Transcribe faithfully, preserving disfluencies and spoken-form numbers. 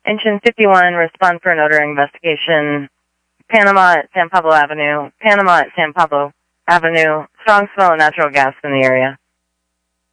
Engine fifty-one, respond for an odor investigation. Panama at San Pablo Avenue. Panama at San Pablo Avenue. Strong smell of natural gas in the area.